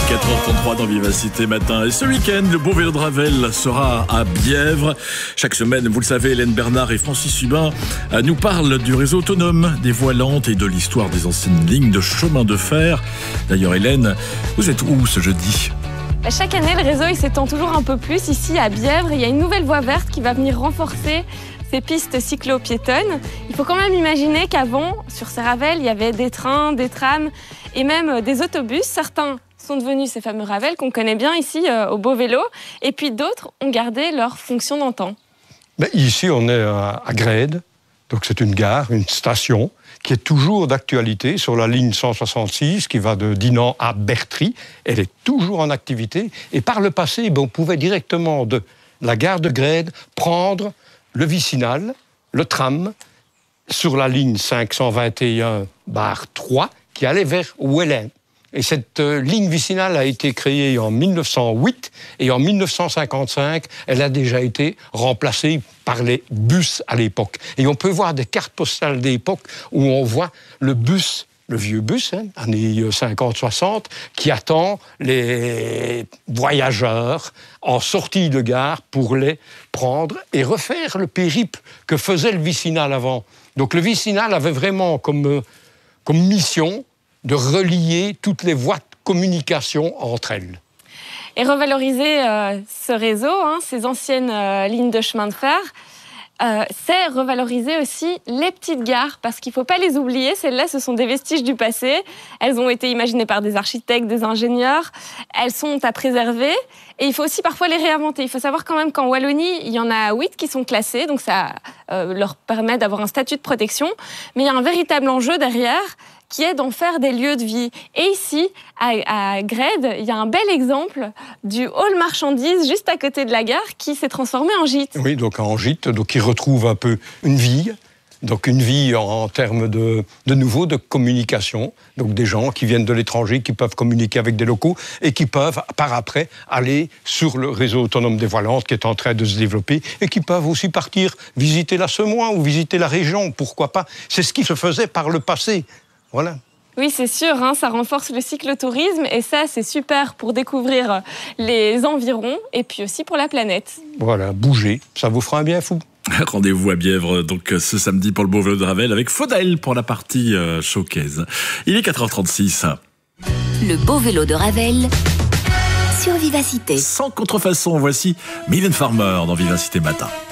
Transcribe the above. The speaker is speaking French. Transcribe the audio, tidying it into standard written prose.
4h33 dans Vivacité Matin. Et ce week-end, le beau vélo de Ravel sera à Bièvre. Chaque semaine, vous le savez, Hélène Bernard et Francis Hubin nous parlent du réseau autonome des voies lentes et de l'histoire des anciennes lignes de chemin de fer. D'ailleurs, Hélène, vous êtes où ce jeudi ? Chaque année, le réseau il s'étend toujours un peu plus. Ici, à Bièvre, il y a une nouvelle voie verte qui va venir renforcer ces pistes cyclo-piétonnes. Il faut quand même imaginer qu'avant, sur ces ravels, il y avait des trains, des trams et même des autobus. Certains sont devenus ces fameux ravels qu'on connaît bien ici au Beau Vélo. Et puis d'autres ont gardé leur fonction d'antan. Ici, on est à Grède. Donc c'est une gare, une station qui est toujours d'actualité sur la ligne 166 qui va de Dinan à Bertry. Elle est toujours en activité. Et par le passé, on pouvait directement de la gare de Grède prendre le vicinal, le tram, sur la ligne 521-3 qui allait vers Ouellin. Et cette ligne vicinale a été créée en 1908 et en 1955, elle a déjà été remplacée par les bus à l'époque. Et on peut voir des cartes postales d'époque où on voit le bus, le vieux bus, années 50-60, qui attend les voyageurs en sortie de gare pour les prendre et refaire le périple que faisait le vicinal avant. Donc le vicinal avait vraiment comme mission de relier toutes les voies de communication entre elles. Et revaloriser ce réseau, ces anciennes lignes de chemin de fer, c'est revaloriser aussi les petites gares, parce qu'il ne faut pas les oublier, celles-là, ce sont des vestiges du passé. Elles ont été imaginées par des architectes, des ingénieurs. Elles sont à préserver et il faut aussi parfois les réinventer. Il faut savoir quand même qu'en Wallonie, il y en a 8 qui sont classées, donc ça leur permet d'avoir un statut de protection. Mais il y a un véritable enjeu derrière, qui est d'en faire des lieux de vie. Et ici, à Grède, il y a un bel exemple du hall marchandises juste à côté de la gare qui s'est transformé en gîte. Oui, donc en gîte, donc il retrouve un peu une vie. Donc une vie en termes de nouveau de communication. Donc des gens qui viennent de l'étranger, qui peuvent communiquer avec des locaux et qui peuvent, par après, aller sur le réseau autonome des voies lentes qui est en train de se développer et qui peuvent aussi partir visiter la Semois ou visiter la région, pourquoi pas. C'est ce qui se faisait par le passé. Voilà. Oui, c'est sûr, ça renforce le cyclotourisme et ça, c'est super pour découvrir les environs et puis aussi pour la planète. Voilà, bouger, ça vous fera un bien fou. Rendez-vous à Bièvre donc ce samedi pour le beau vélo de Ravel avec Faudel pour la partie showcase. Il est 4h36. Le beau vélo de Ravel sur Vivacité. Sans contrefaçon, voici Mylène Farmer dans Vivacité Matin.